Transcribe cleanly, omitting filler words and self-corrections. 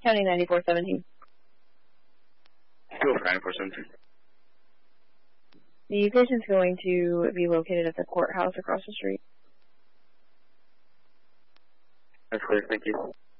County 9417. Go for 9417. The patient's going to be located at the courthouse across the street. That's clear, thank you.